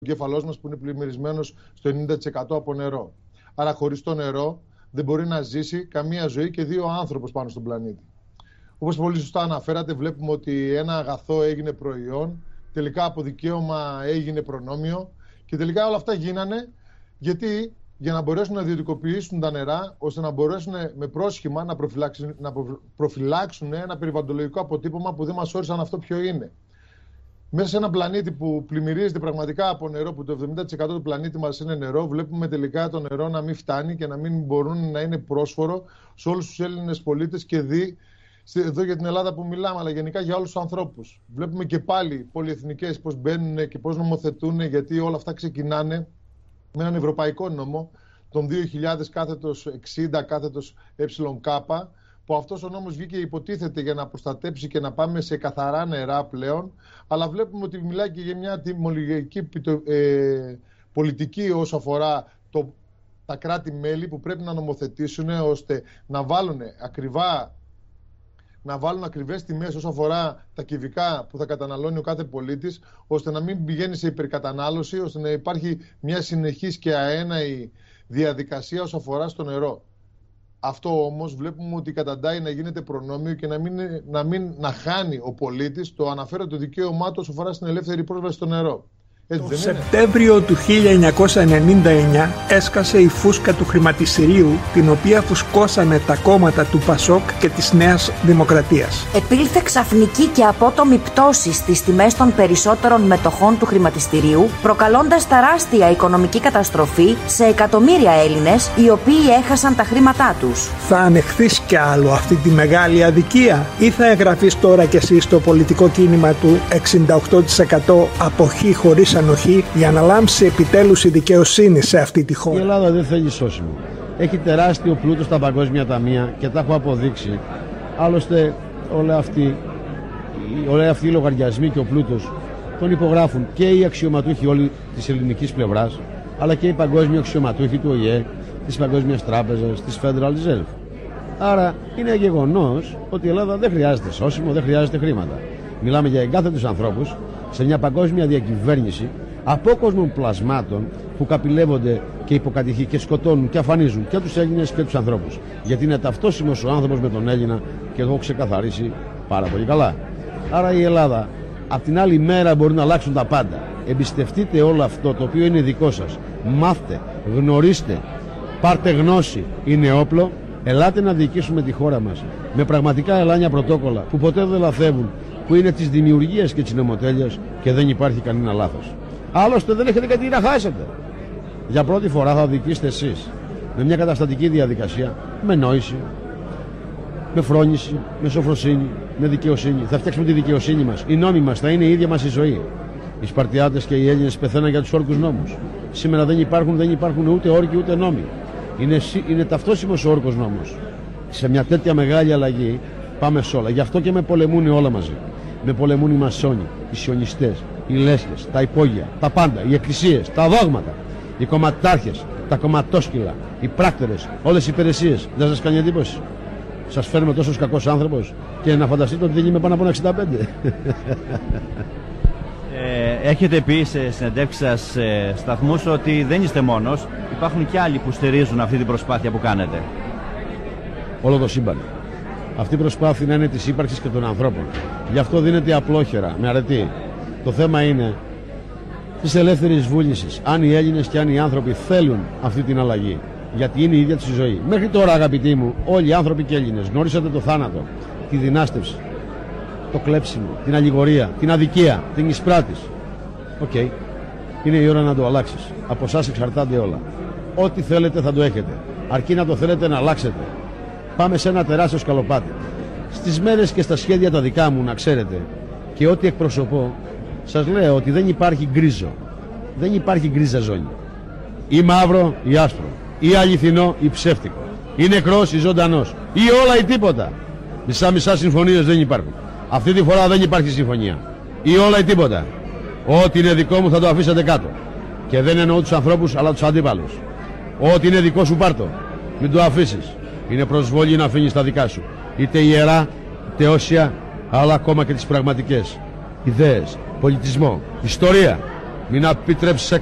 εγκέφαλός μας που είναι πλημμυρισμένος στο 90% από νερό. Άρα χωρίς το νερό δεν μπορεί να ζήσει καμία ζωή και δύο άνθρωπος πάνω στον πλανήτη. Όπως πολύ σωστά αναφέρατε, βλέπουμε ότι ένα αγαθό έγινε προϊόν, τελικά από δικαίωμα έγινε προνόμιο και τελικά όλα αυτά γίνανε γιατί για να μπορέσουν να ιδιωτικοποιήσουν τα νερά, ώστε να μπορέσουν με πρόσχημα να προφυλάξουν ένα περιβαλλοντολογικό αποτύπωμα που δεν μας όρισαν αυτό ποιο είναι. Μέσα σε ένα πλανήτη που πλημμυρίζεται πραγματικά από νερό, που το 70% του πλανήτη μας είναι νερό, βλέπουμε τελικά το νερό να μην φτάνει και να μην μπορούν να είναι πρόσφορο σε όλους τους Έλληνες πολίτες και εδώ για την Ελλάδα που μιλάμε, αλλά γενικά για όλους τους ανθρώπους. Βλέπουμε και πάλι πολυεθνικές πώς μπαίνουν και πώς νομοθετούν, γιατί όλα αυτά ξεκινάνε με έναν ευρωπαϊκό νόμο, τον 2000/60/ΕΚ, που αυτός ο νόμος βγήκε υποτίθεται για να προστατέψει και να πάμε σε καθαρά νερά πλέον, αλλά βλέπουμε ότι μιλάει και για μια τιμολογική πολιτική όσο αφορά τα κράτη-μέλη που πρέπει να νομοθετήσουν ώστε να βάλουν ακριβές τιμές όσο αφορά τα κυβικά που θα καταναλώνει ο κάθε πολίτης, ώστε να μην πηγαίνει σε υπερκατανάλωση, ώστε να υπάρχει μια συνεχής και αέναη διαδικασία όσο αφορά στο νερό. Αυτό όμως βλέπουμε ότι καταντάει να γίνεται προνόμιο και να χάνει ο πολίτης το αναφέρετο δικαίωμά του όσο αφορά στην ελεύθερη πρόσβαση στο νερό. Το Σεπτέμβριο του 1999 έσκασε η φούσκα του χρηματιστηρίου, την οποία φουσκώσανε τα κόμματα του Πασόκ και της Νέας Δημοκρατίας. Επήλθε ξαφνική και απότομη πτώση στις τιμές των περισσότερων μετοχών του χρηματιστηρίου, προκαλώντας τεράστια οικονομική καταστροφή σε εκατομμύρια Έλληνες, οι οποίοι έχασαν τα χρήματά τους. Θα ανεχθείς κι άλλο αυτή τη μεγάλη αδικία ή θα εγγραφείς τώρα κι εσύ στο πολιτικό κίνημα του 68% αποχή χωρίς ανοχή για να λάμψει επιτέλους η δικαιοσύνη σε αυτή τη χώρα? Η Ελλάδα δεν θέλει σώσιμο. Έχει τεράστιο πλούτο στα παγκόσμια ταμεία και τα έχω αποδείξει. Άλλωστε όλοι αυτοί οι λογαριασμοί και ο πλούτος τον υπογράφουν και οι αξιωματούχοι όλοι της ελληνικής πλευράς, αλλά και οι παγκόσμιοι αξιωματούχοι του ΟΗΕ, της Παγκόσμιας Τράπεζας, της Federal Reserve. Άρα είναι γεγονός ότι η Ελλάδα δεν χρειάζεται σώσιμο, δεν χρειάζεται χρήματα. Μιλάμε για εγκάθετους ανθρώπους σε μια παγκόσμια διακυβέρνηση απόκοσμων πλασμάτων που καπηλεύονται και υποκατηχεί και σκοτώνουν και αφανίζουν και τους Έλληνες και τους ανθρώπους. Γιατί είναι ταυτόσιμος ο άνθρωπος με τον Έλληνα και το έχω ξεκαθαρίσει πάρα πολύ καλά. Άρα η Ελλάδα από την άλλη μέρα μπορεί να αλλάξουν τα πάντα. Εμπιστευτείτε όλο αυτό το οποίο είναι δικό σας. Μάθτε, γνωρίστε, πάρτε γνώση. Είναι όπλο. Ελάτε να διοικήσουμε τη χώρα μας με πραγματικά ελάνια πρωτόκολλα που ποτέ δεν λαθεύουν, που είναι της δημιουργίας και της νομοτέλειας και δεν υπάρχει κανένα λάθος. Άλλωστε δεν έχετε κάτι να χάσετε. Για πρώτη φορά θα διοικήσετε εσείς με μια καταστατική διαδικασία, με νόηση, με φρόνηση, με σοφροσύνη, με δικαιοσύνη. Θα φτιάξουμε τη δικαιοσύνη μας. Οι νόμοι μας θα είναι η ίδια μας η ζωή. Οι Σπαρτιάτες και οι Έλληνες πεθαίναν για τους όρκους νόμους. Σήμερα δεν υπάρχουν ούτε όρκοι ούτε νόμοι. Είναι ταυτόσιμος ο όρκος νόμος. Σε μια τέτοια μεγάλη αλλαγή πάμε σε όλα. Γι' αυτό και με πολεμούν όλα μαζί. Με πολεμούν οι μασόνοι, οι σιωνιστές, οι λέσχες, τα υπόγεια, τα πάντα, οι εκκλησίες, τα δόγματα, οι κομματάρχες, τα κομματόσκυλα, οι πράκτορες, όλες οι υπηρεσίες. Δεν σας κάνει εντύπωση? Σας φέρνουμε τόσος κακός άνθρωπος και να φανταστείτε ότι δεν είμαι πάνω από 65. Έχετε πει σε συνεντεύξεις σας σε σταθμούς ότι δεν είστε μόνος. Υπάρχουν και άλλοι που στηρίζουν αυτή την προσπάθεια που κάνετε. Όλο το σύμπαν. Αυτή η προσπάθεια να είναι της ύπαρξης και των ανθρώπων. Γι' αυτό δίνεται απλόχερα, με αρετή. Το θέμα είναι της ελεύθερης βούλησης. Αν οι Έλληνες και αν οι άνθρωποι θέλουν αυτή την αλλαγή. Γιατί είναι η ίδια της η ζωή. Μέχρι τώρα, αγαπητοί μου, όλοι οι άνθρωποι και Έλληνες γνωρίσατε το θάνατο, τη δυνάστευση, το κλέψιμο, την αλληγορία, την αδικία, την εισπράτηση. Οκ. Είναι η ώρα να το αλλάξεις. Από εσάς εξαρτάται όλα. Ό,τι θέλετε θα το έχετε. Αρκεί να το θέλετε να αλλάξετε. Πάμε σε ένα τεράστιο σκαλοπάτι. Στις μέρες και στα σχέδια τα δικά μου, να ξέρετε, και ό,τι εκπροσωπώ, σας λέω ότι δεν υπάρχει γκρίζο. Δεν υπάρχει γκρίζα ζώνη. Ή μαύρο ή άσπρο. Ή αληθινό ή ψεύτικο. Ή νεκρός ή ζωντανός. Ή όλα ή τίποτα. Μισά-μισά συμφωνίες δεν υπάρχουν. Αυτή τη φορά δεν υπάρχει συμφωνία. Ή όλα ή τίποτα. Ό,τι είναι δικό μου θα το αφήσετε κάτω. Και δεν εννοώ τους ανθρώπους αλλά τους αντίπαλους. Ό,τι είναι δικό σου πάρτο. Μην το αφήσεις. Είναι προσβολή να αφήνεις τα δικά σου. Είτε ιερά, είτε όσια, αλλά ακόμα και τις πραγματικές ιδέες, πολιτισμό, ιστορία. Μην επιτρέψεις